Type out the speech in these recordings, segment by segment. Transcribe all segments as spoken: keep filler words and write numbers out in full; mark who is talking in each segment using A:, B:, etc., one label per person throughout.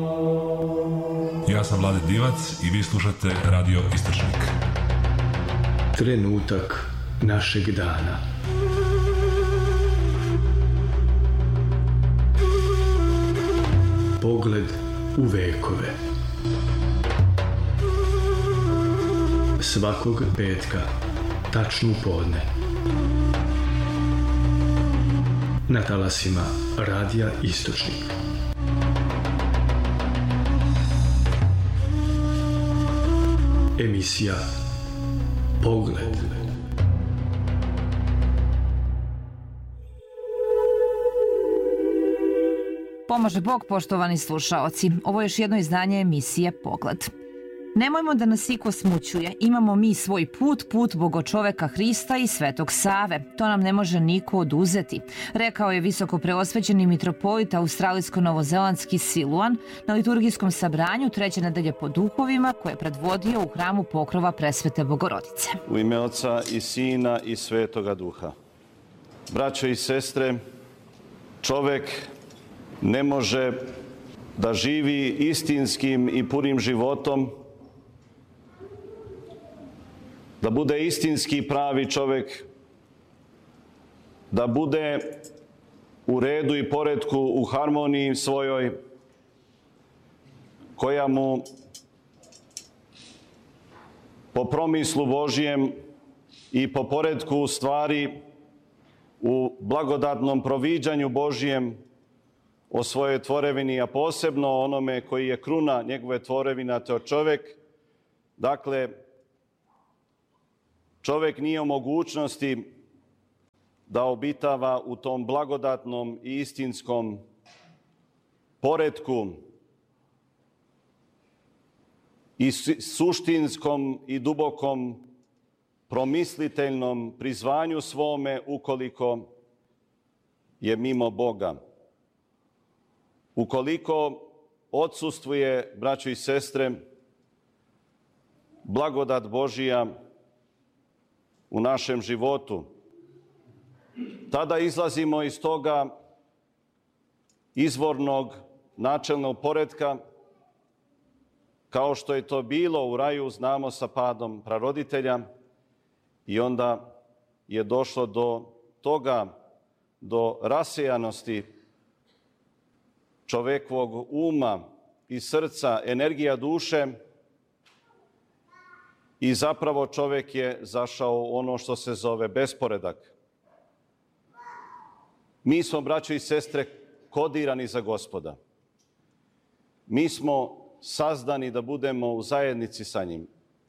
A: Ja sam Vlade Divac i vi slušate Radio Istočnik.
B: Trenutak našeg dana. Pogled u vekove. Svakog petka, tačno u podne. Na talasima Radija Istočnik. Emisija Pogled.
C: Pomaže Bog, poštovani slušaoci. Ovo je još jedno izdanje emisije Pogled. Nemojmo da nas iko smućuje. Imamo mi svoj put, put Bogočoveka Hrista i Svetog Save. To nam ne može niko oduzeti, rekao je visoko preosvećeni mitropolit australijsko-novozelandski Siluan na liturgijskom sabranju treće nedelje po duhovima koje je predvodio u hramu Pokrova Presvete Bogorodice.
D: U ime Oca i Sina i Svetoga Duha. Braćo i sestre, čovek ne može da živi istinskim i punim životom, da bude istinski i pravi čovek, da bude u redu i poretku, u harmoniji svojoj, koja mu po promislu Božijem i po poretku stvari u blagodatnom proviđanju Božijem o svojoj tvorevini, a posebno onome koji je kruna njegove tvorevine, to je čovek. Dakle, čovek nije u mogućnosti da obitava u tom blagodatnom i istinskom poretku i suštinskom i dubokom promisliteljnom prizvanju svome ukoliko je mimo Boga. Ukoliko odsustvuje, braćo i sestre, blagodat Božija u našem životu, tada izlazimo iz toga izvornog načelnog poretka, kao što je to bilo u raju, znamo, sa padom praroditelja, i onda je došlo do toga, do rasejanosti čovekovog uma i srca, energija duše, i zapravo čovek je zašao u ono što se zove besporedak. Mi smo, braćo i sestre, kodirani za Gospoda. Mi smo sazdani da budemo u zajednici sa njim.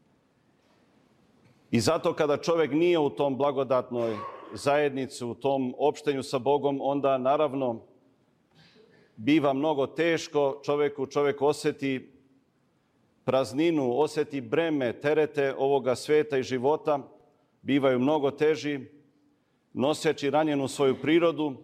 D: I zato kada čovek nije u tom blagodatnoj zajednici, u tom opštenju sa Bogom, onda naravno biva mnogo teško čoveku, čovek oseti prazninu, oseti breme, terete ovoga sveta i života, bivaju mnogo teži, noseći ranjenu svoju prirodu,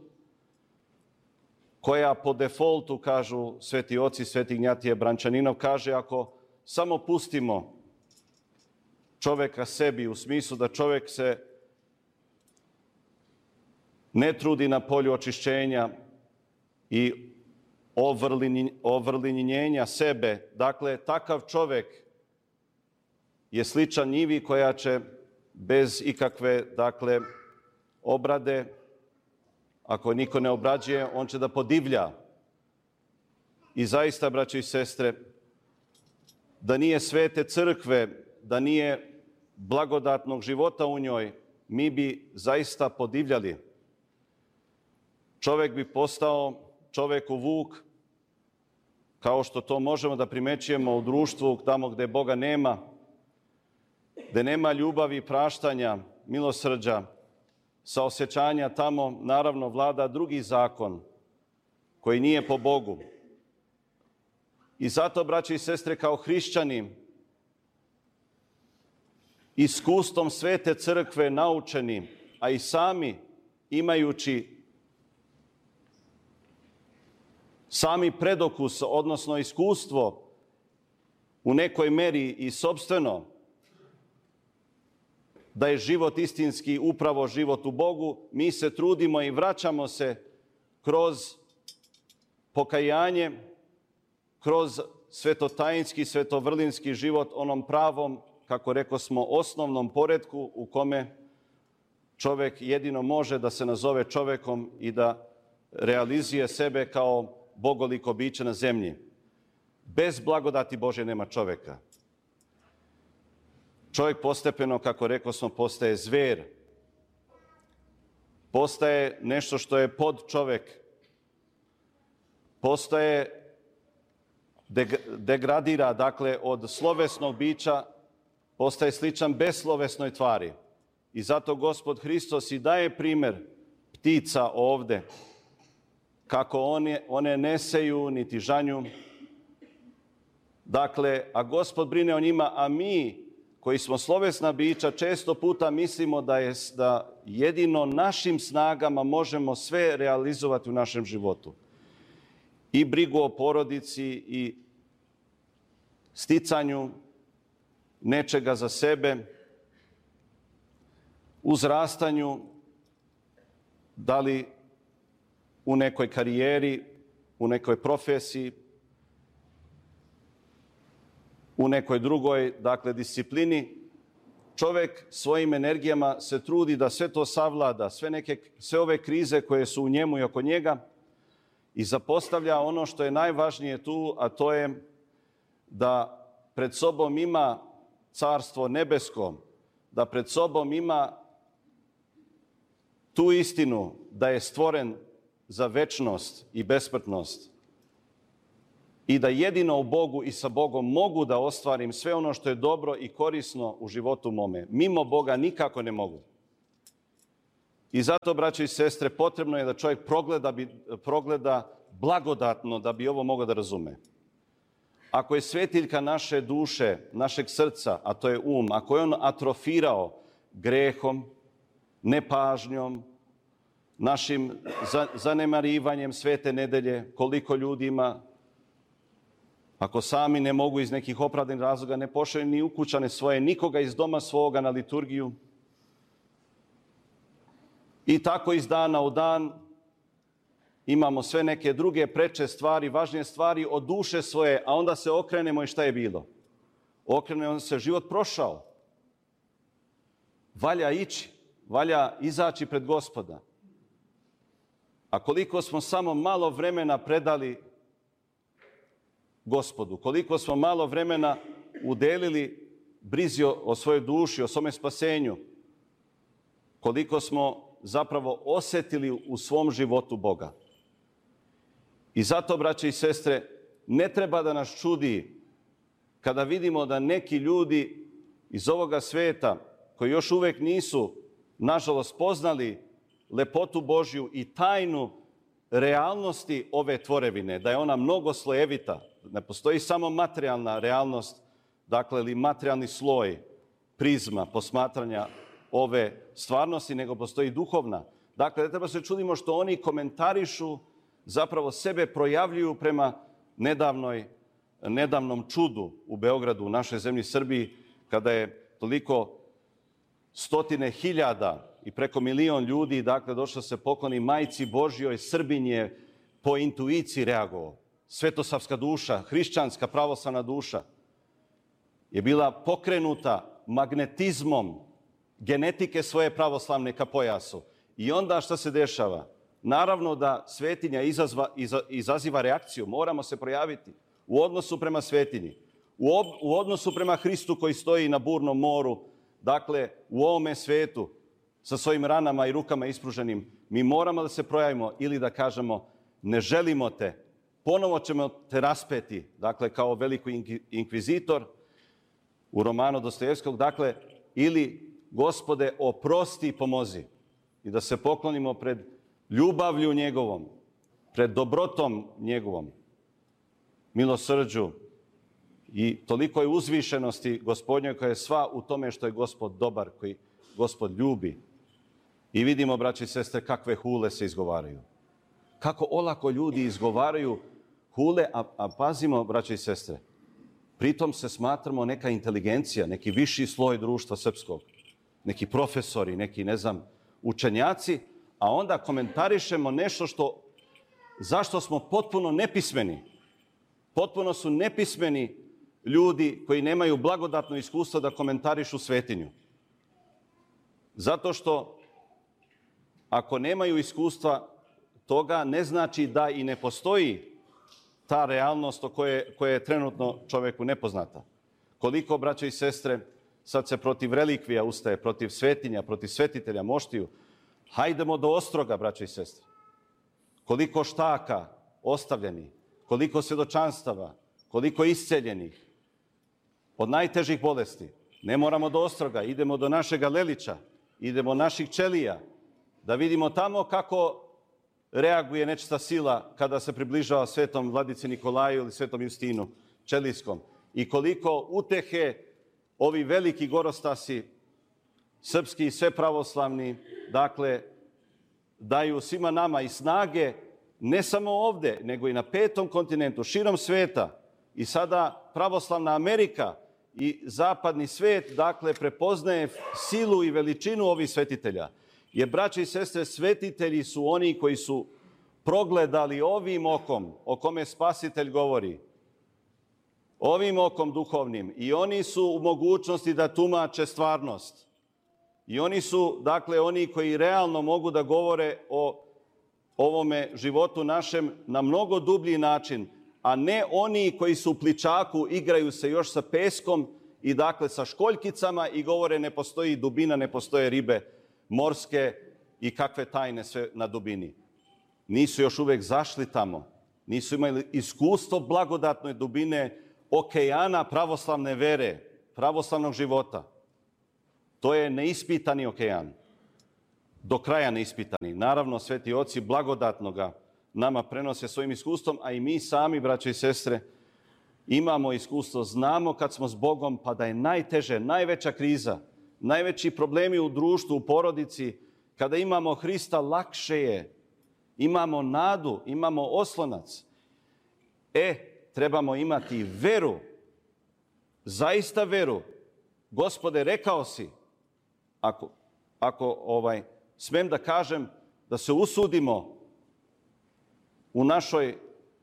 D: koja po defaultu, kažu sveti oci, sveti Ignjatije Brančaninov, kaže, ako samo pustimo čoveka sebi, u smislu da čovek se ne trudi na polju očišćenja i ovrlinjenja sebe. Dakle, takav čovek je sličan njivi koja će bez ikakve, dakle, obrade, ako niko ne obrađuje, on će da podivlja. I zaista, braćo i sestre, da nije svete crkve, da nije blagodatnog života u njoj, mi bi zaista podivljali. Čovek bi postao čoveku vuk, kao što to možemo da primećujemo u društvu tamo gde Boga nema, gde nema ljubavi, praštanja, milosrđa, saosećanja, tamo naravno vlada drugi zakon koji nije po Bogu. I zato, braće i sestre, kao hrišćani, iskustvom svete crkve naučeni, a i sami imajući sami predokus, odnosno iskustvo u nekoj meri i sopstveno, da je život istinski upravo život u Bogu, mi se trudimo i vraćamo se kroz pokajanje kroz svetotajinski, svetovrlinski život, onom pravom, kako rekao smo, osnovnom poretku u kome čovjek jedino može da se nazove čovjekom i da realizuje sebe kao bogoliko biće na zemlji. Bez blagodati Božje nema čovjeka. Čovjek postepeno, kako rekao smo, postaje zver. Postaje nešto što je pod čovjek. Postaje, degradira, dakle, od slovesnog bića, postaje sličan beslovesnoj tvari. I zato Gospod Hristos i daje primjer ptica ovde, kako one, one ne seju niti žanju. Dakle, a Gospod brine o njima, a mi koji smo slovesna bića često puta mislimo da je da jedino našim snagama možemo sve realizovati u našem životu. I brigu o porodici i sticanju nečega za sebe, uzrastanju, da li u nekoj karijeri, u nekoj profesiji, u nekoj drugoj, dakle, disciplini. Čovjek svojim energijama se trudi da sve to savlada, sve, neke, sve ove krize koje su u njemu i oko njega, i zapostavlja ono što je najvažnije tu, a to je da pred sobom ima carstvo nebesko, da pred sobom ima tu istinu da je stvoren za večnost i besmrtnost i da jedino u Bogu i sa Bogom mogu da ostvarim sve ono što je dobro i korisno u životu mome. Mimo Boga nikako ne mogu. I zato, braće i sestre, potrebno je da čovjek progleda, progleda blagodatno da bi ovo mogao da razume. Ako je svetiljka naše duše, našeg srca, a to je um, ako je on atrofirao grehom, nepažnjom, našim zanemarivanjem svete nedelje, koliko ljudi ima, ako sami ne mogu iz nekih opravdanih razloga, ne pošalju ni ukućane svoje, nikoga iz doma svoga na liturgiju, i tako iz dana u dan imamo sve neke druge preče stvari, važnije stvari od duše svoje, a onda se okrenemo i šta je bilo? Okrenemo se, život prošao. Valja ići, valja izaći pred Gospoda. A koliko smo samo malo vremena predali Gospodu, koliko smo malo vremena udelili brizi o svojoj duši, o svome spasenju, koliko smo zapravo osjetili u svom životu Boga. I zato, braće i sestre, ne treba da nas čudi kada vidimo da neki ljudi iz ovoga sveta, koji još uvijek nisu, nažalost, poznali lepotu Božju i tajnu realnosti ove tvorevine, da je ona mnogo slojevita, ne postoji samo materijalna realnost, dakle, ili materijalni sloj, prizma posmatranja ove stvarnosti, nego postoji duhovna. Dakle, ne treba se čudimo što oni komentarišu, zapravo sebe projavljuju prema nedavnoj, nedavnom čudu u Beogradu, u našoj zemlji Srbiji, kada je toliko stotine hiljada i preko milion ljudi, dakle, došlo se pokloni Majci Božjoj. Srbin je po intuiciji reagovao. Svetosavska duša, hrišćanska pravoslavna duša je bila pokrenuta magnetizmom genetike svoje pravoslavne ka pojasu. I onda šta se dešava? Naravno da svetinja izazva, iza, izaziva reakciju. Moramo se projaviti u odnosu prema svetinji, u, ob, u odnosu prema Hristu koji stoji na burnom moru, dakle, u ovome svetu, sa svojim ranama i rukama ispruženim. Mi moramo da se projavimo ili da kažemo ne želimo te, ponovo ćemo te raspeti, dakle, kao veliki inkvizitor u romanu Dostojevskog, dakle, ili Gospode, oprosti i pomozi. I da se poklonimo pred ljubavlju njegovom, pred dobrotom njegovom, milosrđu i toliko je uzvišenosti Gospodnjoj koja je sva u tome što je Gospod dobar, koji Gospod ljubi. I vidimo, braći i sestre, kakve hule se izgovaraju. Kako olako ljudi izgovaraju hule, a, a pazimo, braći i sestre, pritom se smatramo neka inteligencija, neki viši sloj društva srpskog, neki profesori, neki, ne znam, učenjaci, a onda komentarišemo nešto što, zašto smo potpuno nepismeni. Potpuno su nepismeni ljudi koji nemaju blagodatno iskustvo da komentarišu svetinju. Zato što ako nemaju iskustva toga, ne znači da i ne postoji ta realnost o koje, koja je trenutno čovjeku nepoznata. Koliko, braće i sestre, sad se protiv relikvija ustaje, protiv svetinja, protiv svetitelja, moštiju. Hajdemo do ostroga, braće i sestre. Koliko štaka ostavljeni, koliko svjedočanstava, koliko isceljenih od najtežih bolesti. Ne moramo do ostroga, idemo do našega Lelića, idemo naših ćelija, da vidimo tamo kako reaguje nečista sila kada se približava svetom vladici Nikolaju ili svetom Justinu Ćelijskom. I koliko utehe ovi veliki gorostasi, srpski i sve pravoslavni, dakle, daju svima nama i snage, ne samo ovdje, nego i na petom kontinentu, širom sveta. I sada pravoslavna Amerika i zapadni svet, dakle, prepoznaje silu i veličinu ovih svetitelja. Jer, braće i sestre, svetitelji su oni koji su progledali ovim okom o kome Spasitelj govori, ovim okom duhovnim, i oni su u mogućnosti da tumače stvarnost. I oni su, dakle, oni koji realno mogu da govore o ovome životu našem na mnogo dublji način, a ne oni koji su u pličaku, igraju se još sa peskom i, dakle, sa školjkicama i govore ne postoji dubina, ne postoje ribe morske i kakve tajne sve na dubini. Nisu još uvijek zašli tamo. Nisu imali iskustvo blagodatne dubine okeana pravoslavne vere, pravoslavnog života. To je neispitani okean. Do kraja neispitani. Naravno, sveti oci blagodatno ga nama prenose svojim iskustvom, a i mi sami, braće i sestre, imamo iskustvo, znamo kad smo s Bogom, pa da je najteže, najveća kriza, najveći problemi u društvu, u porodici, kada imamo Hrista, lakše je. Imamo nadu, imamo oslonac. E, trebamo imati veru, zaista veru. Gospode, rekao si, ako, ako ovaj, smem da kažem, da se usudimo u našoj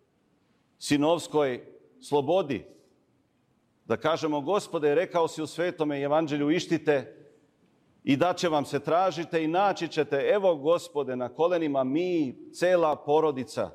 D: sinovskoj slobodi, da kažemo, Gospode, rekao si u svetome evanđelju, ištite i da će vam se, tražite i naći ćete. Evo, Gospode, na kolenima mi, cela porodica,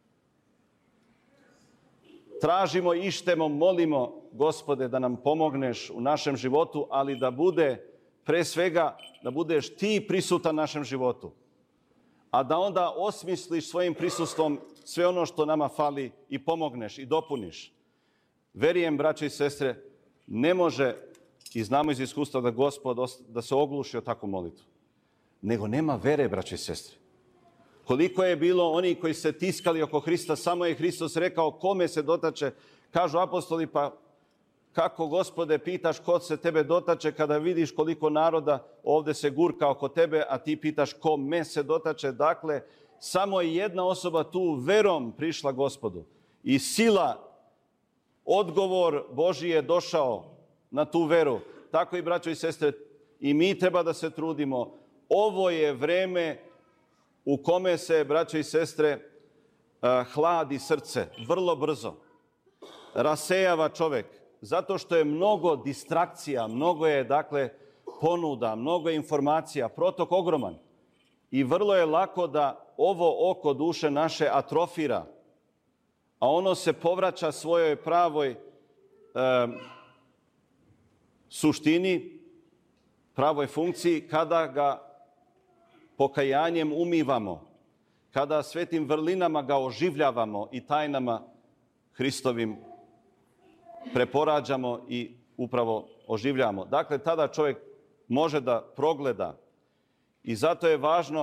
D: tražimo, ištemo, molimo, Gospode, da nam pomogneš u našem životu, ali da bude, pre svega, da budeš ti prisutan našem životu. A da onda osmisliš svojim prisustvom sve ono što nama fali i pomogneš i dopuniš. Verujem, braće i sestre, ne može, i znamo iz iskustva da Gospod da se ogluši o takvu molitvu. Nego nema vere, braće i sestre. Koliko je bilo oni koji se tiskali oko Hrista, samo je Hristos rekao kome se dotače. Kažu apostoli, pa kako, Gospode, pitaš ko se tebe dotače kada vidiš koliko naroda ovdje se gurka oko tebe, a ti pitaš kome se dotače. Dakle, samo je jedna osoba tu verom prišla Gospodu. I sila, odgovor Božji je došao na tu veru. Tako i, braćo i sestre, i mi treba da se trudimo. Ovo je vreme u kome se, braćo i sestre, hladi srce vrlo brzo. Rasejava čovjek, zato što je mnogo distrakcija, mnogo je, dakle, ponuda, mnogo je informacija, protok ogroman. I vrlo je lako da ovo oko duše naše atrofira, a ono se povraća svojoj pravoj e, suštini, pravoj funkciji, kada ga pokajanjem umivamo, kada svetim vrlinama ga oživljavamo i tajnama Hristovim preporađamo i upravo oživljamo. Dakle, tada čovjek može da progleda. I zato je važno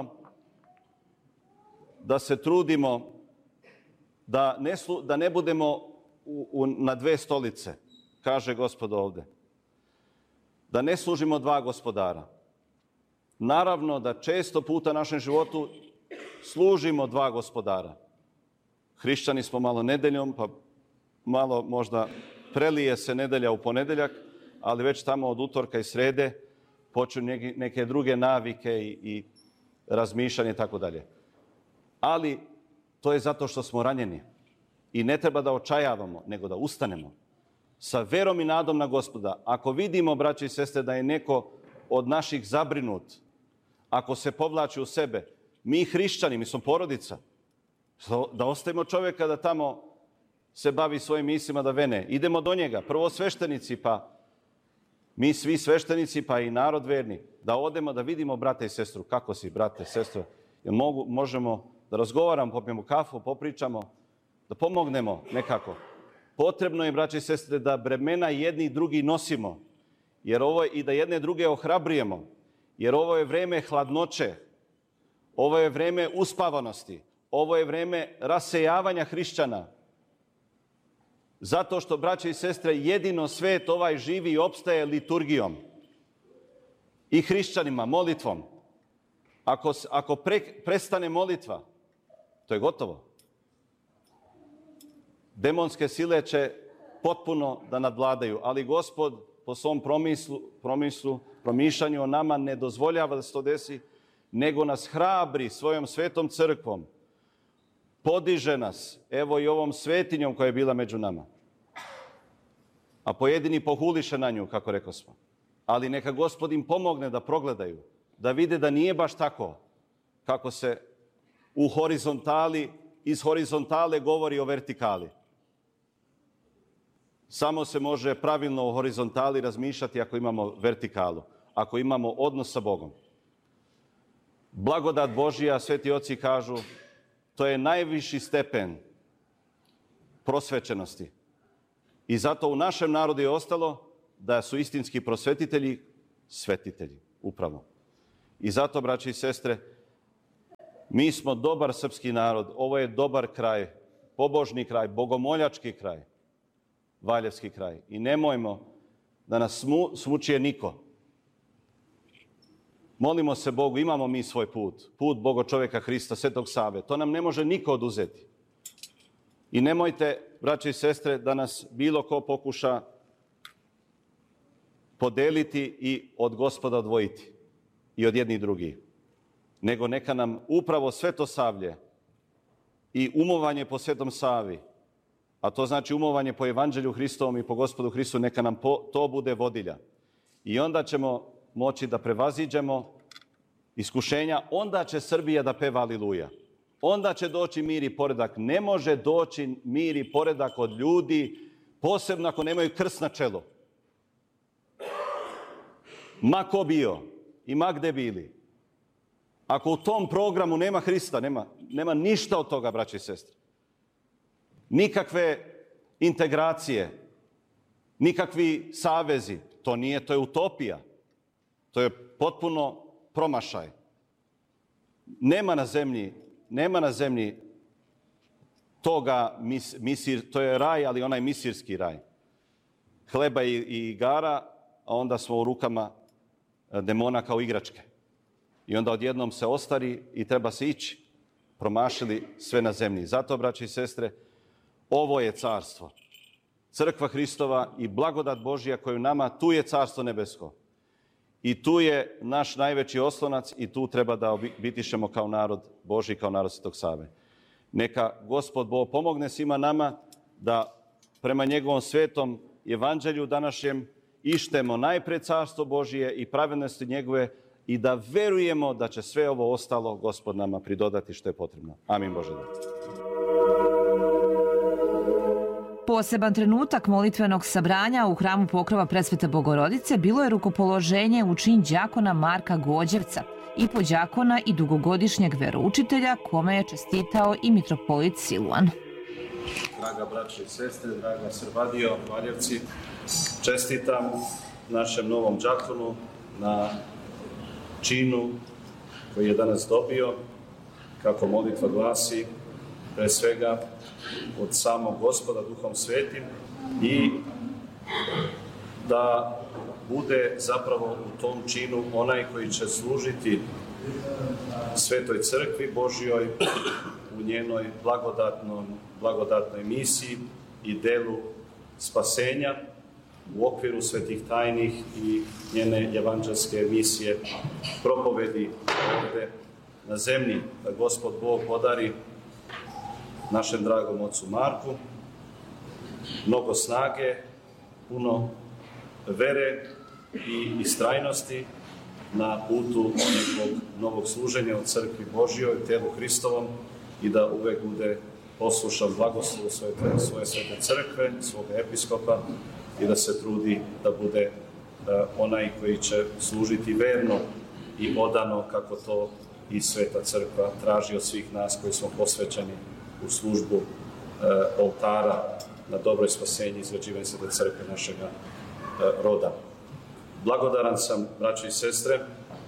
D: da se trudimo da ne, slu, da ne budemo u, u, na dve stolice, kaže Gospod ovdje. Da ne služimo dva gospodara. Naravno da često puta u našem životu služimo dva gospodara. Hrišćani smo malo nedeljom, pa malo možda prelije se nedelja u ponedeljak, ali već tamo od utorka i srede počnu neke, neke druge navike i, i razmišljanje i tako dalje. Ali to je zato što smo ranjeni. I ne treba da očajavamo, nego da ustanemo. Sa verom i nadom na Gospoda. Ako vidimo, braće i sestre, da je neko od naših zabrinut, ako se povlači u sebe, mi hrišćani, mi smo porodica, da ostavimo čovjeka da tamo se bavi svojim mislima, da vene. Idemo do njega. Prvo sveštenici, pa mi svi sveštenici, pa i narod verni, da odemo da vidimo brate i sestru. Kako si, brate, sestro? Jel mogu, možemo da razgovaramo, popijemo kafu, popričamo, da pomognemo nekako. Potrebno je, braće i sestre, da bremena jedni i drugi nosimo, jer ovo je, i da jedne druge ohrabrijemo, jer ovo je vreme hladnoće, ovo je vreme uspavanosti, ovo je vreme rasejavanja hrišćana. Zato što, braće i sestre, jedino svet ovaj živi i opstaje liturgijom i hrišćanima, molitvom. Ako, ako pre, prestane molitva, to je gotovo. Demonske sile će potpuno da nadvladaju, ali Gospod po svom promislu, promislu, promišljanju o nama ne dozvoljava da se to desi, nego nas hrabri svojom svetom crkvom, podiže nas, evo i ovom svetinjom koja je bila među nama. A pojedini pohuliše na nju, kako rekao smo. Ali neka Gospod im pomogne da progledaju, da vide da nije baš tako kako se u horizontali, iz horizontale govori o vertikali. Samo se može pravilno o horizontali razmišljati ako imamo vertikalu, ako imamo odnos sa Bogom. Blagodat Božija, sveti oci kažu, to je najviši stepen prosvećenosti. I zato u našem narodu je ostalo da su istinski prosvetitelji svetitelji, upravo. I zato, braći i sestre, mi smo dobar srpski narod, ovo je dobar kraj, pobožni kraj, bogomoljački kraj, Valjevski kraj. I nemojmo da nas smu, smučije niko. Molimo se Bogu, imamo mi svoj put, put Boga čovjeka Hrista, Svetog Save. To nam ne može niko oduzeti. I nemojte, braći i sestre, da nas bilo ko pokuša podeliti i od Gospoda odvojiti i od jednih drugih. Nego neka nam upravo svetosavlje i umovanje po Svetom Savi, a to znači umovanje po Evanđelju Hristovom i po Gospodu Hristu, neka nam po, to bude vodilja. I onda ćemo moći da prevaziđemo iskušenja, onda će Srbija da peva Aliluja. Onda će doći mir i poredak. Ne može doći mir i poredak od ljudi, posebno ako nemaju krst na čelu. Ma ko bio i ma gde bili. Ako u tom programu nema Hrista, nema, nema ništa od toga, braći i sestre. Nikakve integracije, nikakvi savezi. To nije, to je utopija. To je potpuno promašaj. Nema na zemlji, nema na zemlji toga, mis, misir, to je raj, ali onaj misirski raj. Hleba i, i igara, a onda smo u rukama demona kao igračke. I onda odjednom se ostari i treba se ići. Promašili sve na zemlji. Zato, braći i sestre, ovo je carstvo. Crkva Hristova i blagodat Božija koju nama, tu je carstvo nebesko. I tu je naš najveći oslonac i tu treba da bitišemo kao narod Božji, kao narod Svetog Save. Neka Gospod Bog pomogne svima nama da prema njegovom svetom evanđelju današnjem ištemo najpred carstvo Božije i pravednosti njegove i da verujemo da će sve ovo ostalo Gospod nama pridodati što je potrebno. Amin Bože.
C: Poseban trenutak molitvenog sabranja u hramu Pokrova Presvete Bogorodice bilo je rukopoloženje u čin đakona Marka Gođevca, i podđakona i dugogodišnjeg veroučitelja, kome je čestitao i mitropolit Siluan.
D: Draga braće i sestre, draga Srbadijo, Valjevci, čestitam našem novom đakonu na činu koji je danas dobio, kako molitva glasi, pre svega od samog Gospoda Duhom Svetim i da bude zapravo u tom činu onaj koji će služiti Svetoj Crkvi Božjoj u njenoj blagodatnoj, blagodatnoj misiji i delu spasenja u okviru svetih tajnih i njene evanđelske misije propovedi ovde na zemlji, da Gospod Bog podari našem dragom ocu Marku, mnogo snage, puno vere i istrajnosti na putu nekog novog služenja u crkvi Božjoj, u tijelu Hristovom, i da uvek bude poslušan blagoslovu svoje, svoje svete crkve, svoga episkopa, i da se trudi da bude uh, onaj koji će služiti verno i odano kako to i sveta crkva traži od svih nas koji smo posvećeni u službu uh, oltara na dobro spasenje i izgrađivanje svete crkve našega uh, roda. Blagodaran sam, braći i sestre,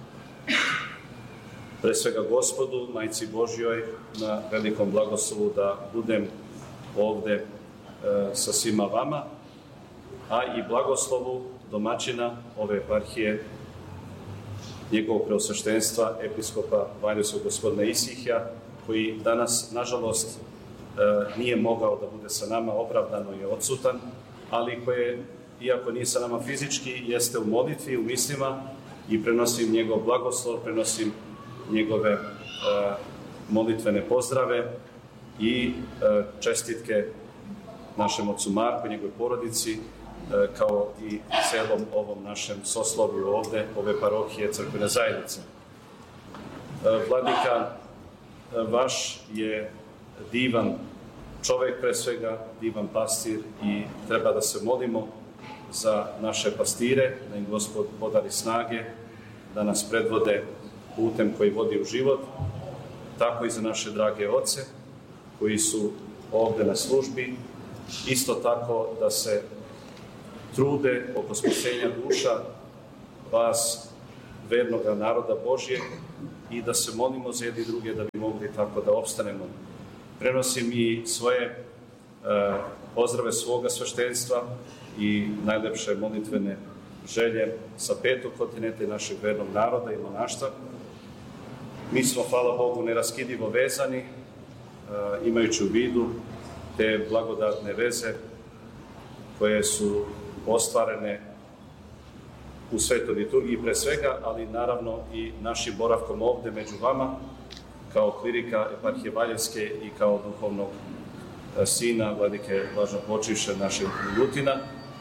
D: pre svega Gospodu, Majci Božjoj, na velikom blagoslovu da budem ovde e, sa svima vama, a i blagoslovu domaćina ove eparhije, njegovog preosveštenstva, episkopa Valjevskog gospodina Isihija, koji danas, nažalost, e, nije mogao da bude sa nama, opravdano je odsutan, ali koje, iako nije sa nama fizički, jeste u molitvi, u mislima, i prenosim njegov blagoslov, prenosim njegove e, molitvene pozdrave i e, čestitke našem ocu Marku, njegovoj porodici, e, kao i celom ovom našem soslovju ovde, ove parohije crkvene zajednice. E, Vladika, e, vaš je divan čovek, pre svega divan pastir, i treba da se molimo za naše pastire, da im Gospod podari snage, da nas predvode putem koji vodi u život, tako i za naše drage oce koji su ovde na službi, isto tako da se trude oko spasenja duša vas, vernoga naroda Božjeg, i da se molimo za jedni druge da bi mogli tako da opstanemo. Prenosim i svoje e, pozdrave svoga sveštenstva i najlepše molitvene želje sa petog kontinenta našeg vernog naroda i monaštva. Mi smo, hvala Bogu, neraskidivo vezani, e, imajući u vidu te blagodatne veze koje su ostvarene u svetoj liturgiji pre svega, ali naravno i našim boravkom ovde među vama, kao klirika eparhije Valjevske i kao duhovnog e, sina vladike blaženopočivše našeg Milutina.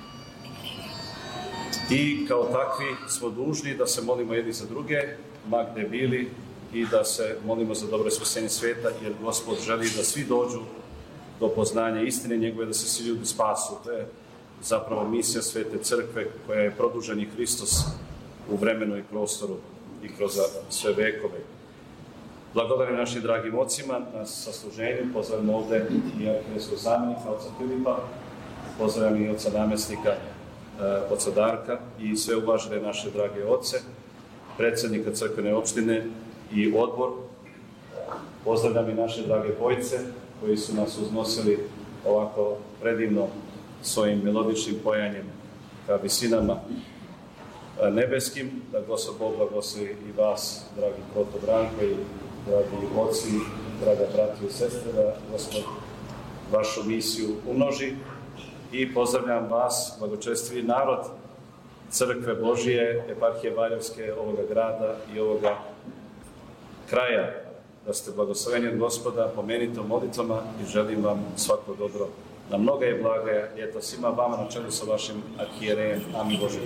D: I kao takvi smo dužni da se molimo jedni za druge, ma gde bili, i da se molimo za dobro spasenje sveta, jer Gospod želi da svi dođu do poznanja istine njegove, da se svi ljudi spasu. To je zapravo misija svete crkve, koja je produženi Hristos u vremenu i prostoru i kroz sve vekove. Blagodarim našim dragim ocima na sasluženju. Pozdravljam ovde i arhiveskog zamenika, oca Filipa, pozdravljam i oca namestnika, oca Darka, i sve uvažene naše drage oce, predsednika crkvene opštine i odbor. Pozdravljam i naše drage bojce koji su nas uznosili ovako predivno svojim melodičnim pojanjem ka visinama nebeskim. Da Gospod Bog blagoslovi i vas, dragi Proto Branko, i dragi oci, draga brati i sestre, da Gospod vašu misiju umnoži. I pozdravljam vas, blagočestivi narod Crkve Božije, eparhije Valjevske, ovoga grada i ovoga kraja, da ste blagosloveni od Gospoda, pomenite o molitvama, i želim vam svako dobro na mnoga je blagaja ljeta svima vama na čelu sa vašim arhijerejem. Amin Bože.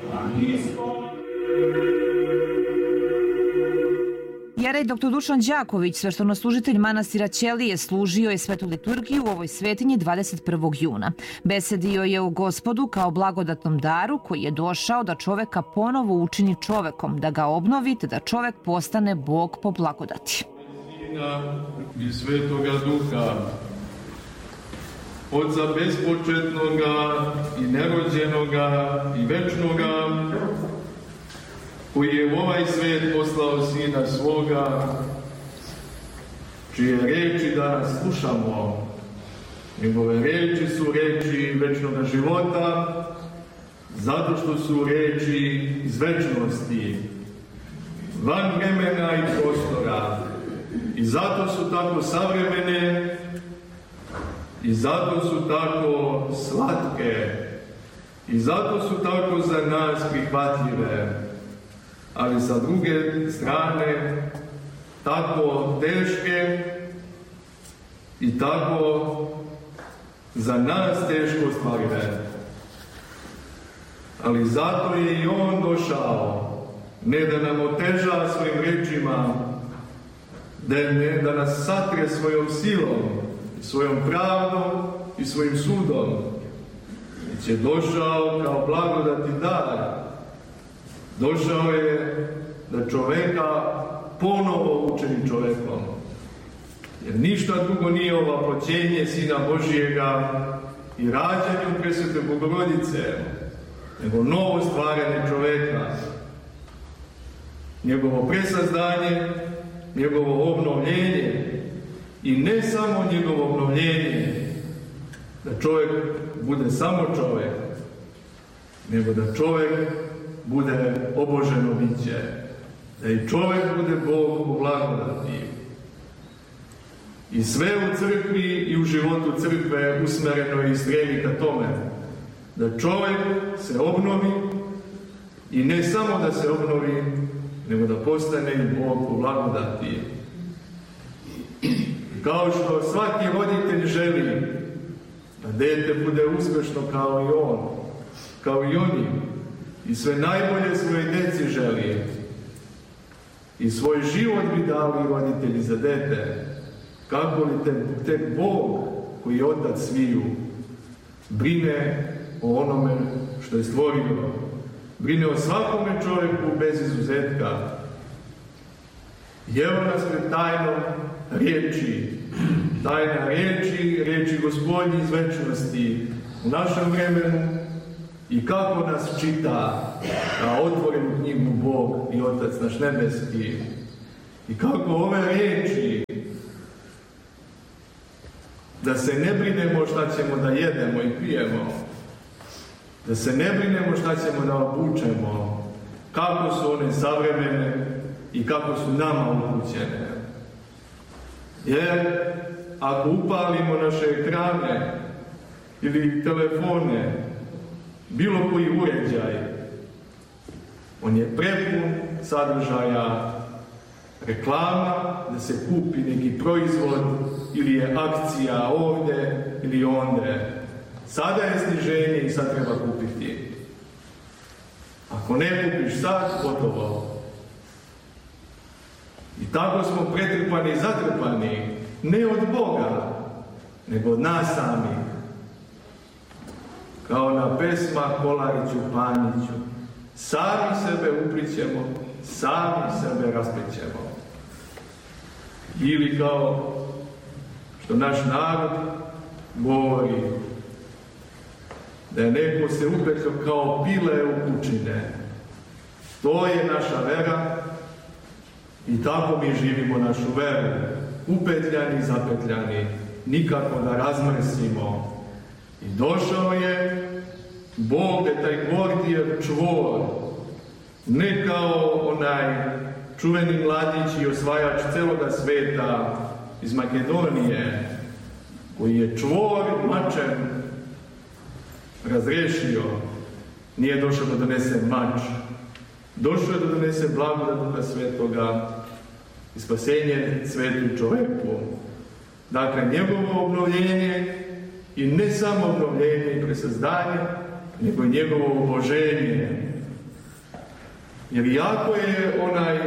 C: Jerej doktor Dušan Đaković, sveštenoslužitelj manastira Ćelije, služio je svetu liturgiju u ovoj svetinji dvadeset prvog juna. Besedio je o Gospodu kao blagodatnom daru koji je došao da čoveka ponovo učini čovekom, da ga obnovi, te da čovek postane Bog po blagodati.
E: I Svetoga Duha, Otca bespočetnoga i nerođenoga i večnoga, koji je u ovaj svet poslao Sina svoga, čije reči danas slušamo. Njegove reči su reči večnoga života, zato što su reči iz večnosti, van vremena i prostora. I zato su tako savremene, i zato su tako slatke, i zato su tako za nas prihvatljive, ali sa druge strane tako teške i tako za nas teško ostvarive. Ali zato je i on došao, ne da nam oteža svojim rečima, da, ne, da nas satre svojom silom, svojom pravdom i svojim sudom, već je došao kao blagodati dar. Došao je da čoveka ponovo učini čovekom. Jer ništa drugo nije ovaploćenje Sina Božijega i rađanju presvete Bogorodice, nego novo stvaranje čoveka. Njegovo presazdanje, njegovo obnovljenje i ne samo njegovo obnovljenje, da čovjek bude samo čovjek, nego da čovjek bude oboženo biće, da i čovjek bude Bog u blagodati. I sve u crkvi i u životu crkve usmereno je i stremi ka tome, da čovjek se obnovi i ne samo da se obnovi, nego da postane i Bog u blagodati. Kao što svaki roditelj želi da dete bude uspješno kao i on, kao i oni, i sve najbolje svoje deci želi. I svoj život bi dali roditelji za dete, kako li te, te Bog, koji je otac sviju, brine o onome što je stvorio, brine o svakome čovjeku bez izuzetka. I evo nas pred tajnom riječi, tajna riječi, riječi Gospodnji iz večnosti u našem vremenu i kako nas čita na otvorenu knjigu Bog i Otac naš nebeski. I kako ove riječi, da se ne brinemo šta ćemo da jedemo i pijemo, da se ne brinemo šta ćemo da obučemo, kako su one savremene i kako su nama upućene. Jer ako upalimo naše ekrane ili telefone, bilo koji uređaj, on je prepun sadržaja reklama, da se kupi neki proizvod ili je akcija ovdje ili ondje. Sada je sniženje i sad treba kupiti. Ako ne kupiš sad, gotovo. I tako smo pretrpani i zatrpani, ne od Boga, nego od nas samih. Kao na pesma Kolariću Panjiću. Sami sebe uplićemo, sami sebe rasplićemo. Ili kao što naš narod govori, da je neko se upetio kao pile u kućine. To je naša vera i tako mi živimo našu veru. Upetljani, zapetljani, nikako da razmrsimo. I došao je Bog, je taj Gordijev čvor, ne kao onaj čuveni mladić i osvajač celoga sveta iz Makedonije, koji je čvor mačem razrešio. Nije došao da donese mač, došao je da donese blagodat Duha Svetoga i spasenje svetu čoveku. Dakle, njegovo obnovljenje i ne samo obnovljenje i presazdanje, nego i njegovo oboženje. Jer jako je onaj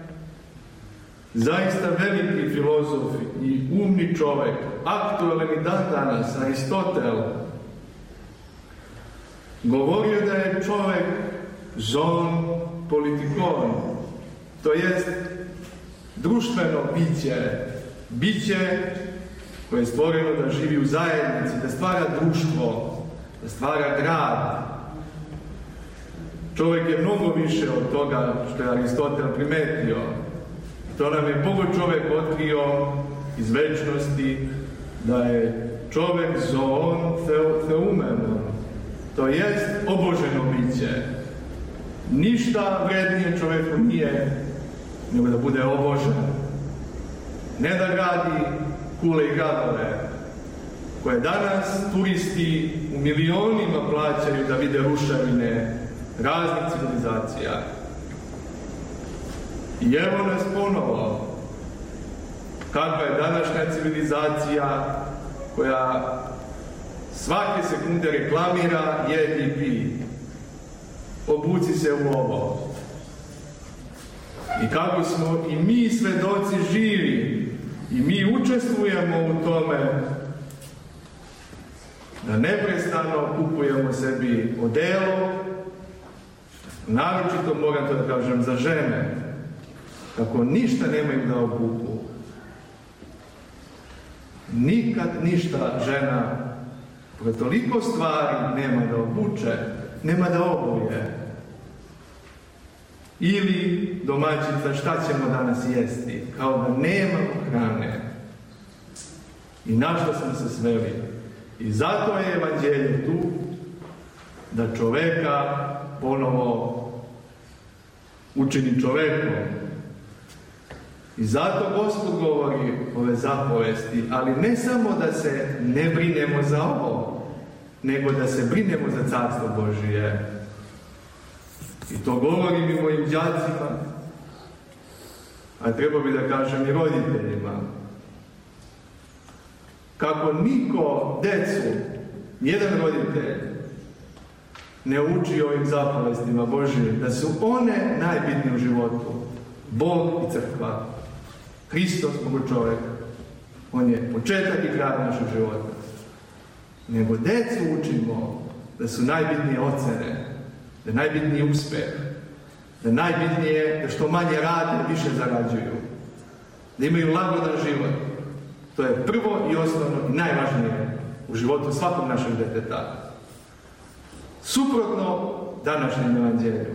E: zaista veliki filozof i umni čovek, aktualan i dan danas, Aristotel, govorio da je čovek zoon politikon, to jest društveno biće, biće koje je stvoreno da živi u zajednici, da stvara društvo, da stvara grad. Čovjek je mnogo više od toga što je Aristotel primetio. To nam je Bogo čovjek otkrio iz večnosti, da je čovjek zoon theumen, to jest oboženo biće. Ništa vrednije čovjeku nije nego da bude obožen. Ne da gradi kule i gradove, koje danas turisti u milionima plaćaju da vide ruševine raznih civilizacija. I evo nas ponovo. Kakva je današnja civilizacija koja svake sekunde reklamira jedi i pi. Obuci se u ovo. I kako smo i mi svedoci živi i mi učestvujemo u tome da neprestano kupujemo sebi odelo, naročito moram to da kažem za žene, kako ništa nemaju da obuku. Nikad ništa žena koja toliko stvari nema da obuče, nema da obuje. Ili domaćica, šta ćemo danas jesti? Kao da nema hrane. I na što smo se sveli? I zato je evanđelje tu da čoveka ponovo učini čovekom. I zato Gospod govori ove zapovesti, ali ne samo da se ne brinemo za ovo, nego da se brinemo za Carstvo Božije. I to govorim i mojim đacima, a treba bi da kažem i roditeljima. Kako niko decu, nijedan roditelj, ne uči ovim zapovestima Božijim, da su one najbitnije u životu. Bog i crkva. Hristos, Bogu čovjek. On je početak i kraj našeg života. Nego decu učimo da su najbitnije ocene, da je najbitniji uspeh, da je najbitnije da što manje rade, više zarađuju. Da imaju lagodan život. To je prvo i osnovno i najvažnije u životu svakog našeg deteta. Suprotno današnjem evanđelju.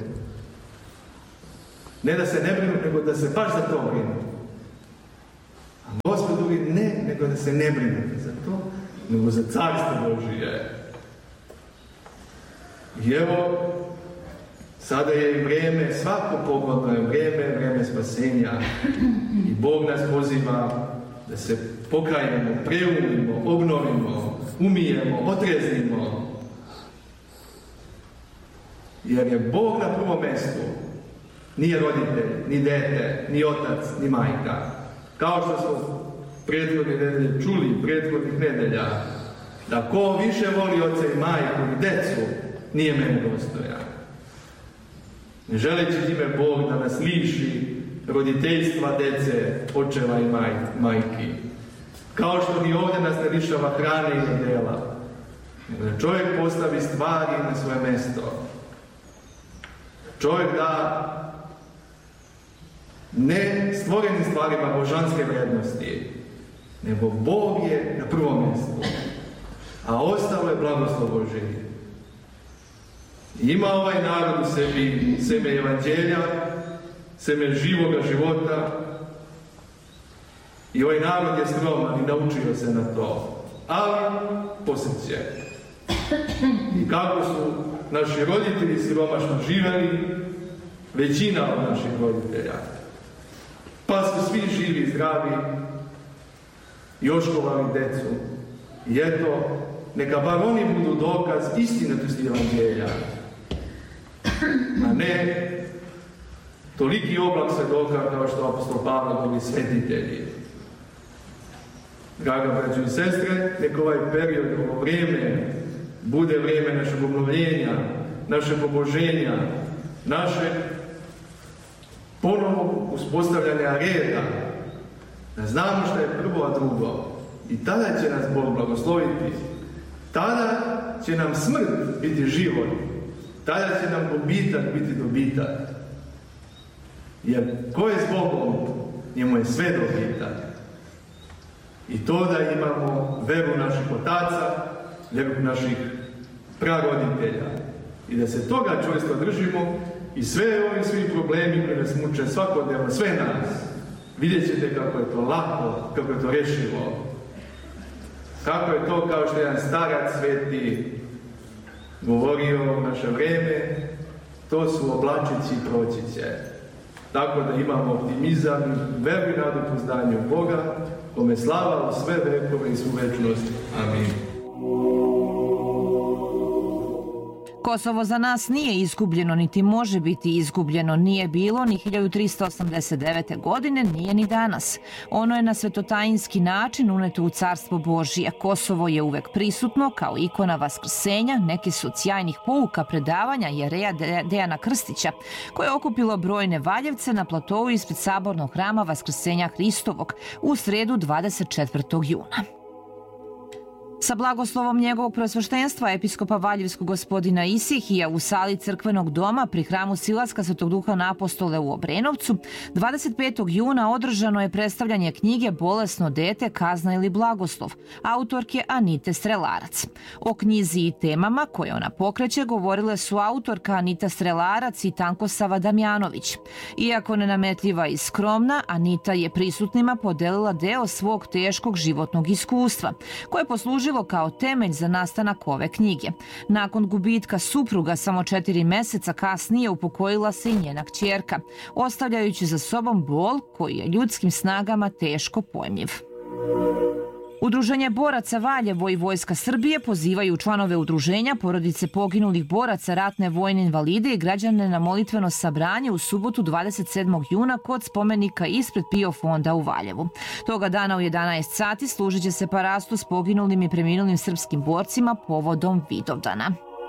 E: Ne da se ne brinu, nego da se baš za to brinu. A Gospod govori ne, nego da se ne brinete za to, nego za Carstvo Božije. I evo, sada je i vrijeme, svako pogodno je vrijeme, vrijeme spasenja. I Bog nas poziva da se pokajemo, preumimo, obnovimo, umijemo, otreznimo. Jer je Bog na prvom mjestu. Nije roditelj, ni dete, ni otac, ni majka. Kao što smo prethodne nedelje čuli, prethodnih nedelja, da ko više voli oca i majku i decu, nije meni dostojan. Ne želeći time Bog da nas liši roditeljstva dece, očeva i maj, majki. Kao što ni ovdje nas ne lišava hrane i odjela. Nego da čovjek postavi stvari na svoje mjesto. Čovjek da ne stvorenim stvarima božanske vrijednosti, nego Bog je na prvom mjestu, a ostalo je blagoslov Božji. Ima ovaj narod u sebi seme evanđelja, seme živoga života, i ovaj narod je skroman i naučio se na to, ali posrće. I kako su naši roditelji siromašno živeli, većina od naših roditelja, pa su svi živi i zdravi i oškovali decu. I eto, neka bar oni budu dokaz istinitosti evanđelja, a ne toliki oblak svedoka kao što apostol Pavle govori svetitelji. Draga braćo i sestre, neka ovaj period, ovo vrijeme, bude vrijeme našeg obnovljenja, našeg poboženja, naše ponovno uspostavljanja reda, da znamo što je prvo, a drugo. I tada će nas Bog blagosloviti. Tada će nam smrt biti život. Tada će nam gubitak biti dobitak. Jer ko je s Bogom, njemu je sve dobitak. I to da imamo veru naših otaca, veru naših praroditelja. I da se toga čvrsto držimo i sve ovi svi problemi koji nas muče svakodnevno, sve nas, vidjet ćete kako je to lako, kako je to rešivo. Kako je to, kao što je jedan starac sveti govorio u naše vrijeme, to su oblačići i proći će. Tako da imamo optimizam i veru i nadu u poznanju Boga, kome slava u sve vekove i svu večnost. Amin.
C: Kosovo za nas nije izgubljeno, niti može biti izgubljeno. Nije bilo ni hiljadu tristo osamdeset devete. godine, nije ni danas. Ono je na svetotajinski način uneto u carstvo Božije. Kosovo je uvek prisutno kao ikona vaskrsenja, neki su od sjajnih pouka predavanja Jereja Dejana Krstića, koje je okupilo brojne valjevce na platovu ispred sabornog hrama Vaskrsenja Hristovog u sredu dvadeset četvrtog juna. Sa blagoslovom njegovog preosveštenstva episkopa Valjevskog gospodina Isihija u sali crkvenog doma pri hramu Silaska Svetog Duha na Apostole u Obrenovcu, dvadeset petog juna održano je predstavljanje knjige Bolesno dete, kazna ili blagoslov, autorke Anite Strelarac. O knjizi i temama koje ona pokreće govorile su autorka Anita Strelarac i Tankosava Damjanović. Iako nenametljiva i skromna, Anita je prisutnima podelila deo svog teškog životnog iskustva, koje je poslužilo kao temelj za nastanak ove knjige. Nakon gubitka supruga samo četiri meseca kasnije upokojila se i njena kćerka, ostavljajući za sobom bol koji je ljudskim snagama teško pojmljiv. Udruženje boraca Valjevo i Vojska Srbije pozivaju članove udruženja, porodice poginulih boraca, ratne vojne invalide i građane na molitveno sabranje u subotu dvadeset sedmog juna kod spomenika ispred P I O fonda u Valjevu. Toga dana u jedanaest sati služit će se parastu s poginulim i preminulim srpskim borcima povodom Vidovdana.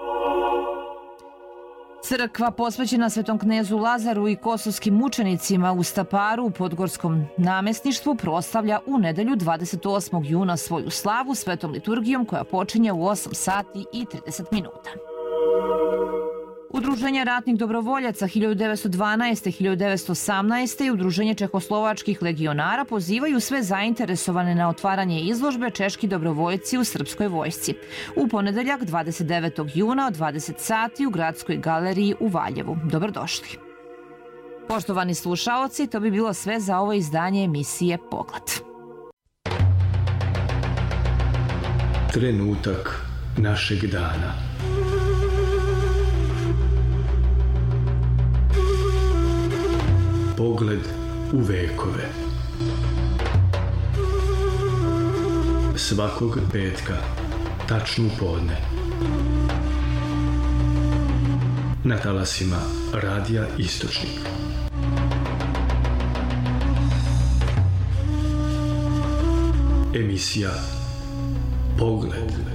C: Crkva posvećena Svetom knezu Lazaru i kosovskim mučenicima u Staparu u Podgorskom namestništvu proslavlja u nedelju dvadeset osmog juna svoju slavu svetom liturgijom koja počinje u osam sati i trideset minuta. Udruženje ratnih dobrovoljaca hiljadu devetsto dvanaeste. do hiljadu devetsto osamnaeste. i Udruženje čehoslovačkih legionara pozivaju sve zainteresovane na otvaranje izložbe Češki dobrovoljci u srpskoj vojsci u ponedeljak dvadeset devetog juna od dvadeset sati u Gradskoj galeriji u Valjevu. Dobrodošli. Poštovani slušaoci, to bi bilo sve za ovo izdanje emisije Pogled.
B: Trenutak našeg dana. Pogled u vekove. Svakog petka, tačno u podne. Na talasima Radija Istočnik. Emisija Pogled.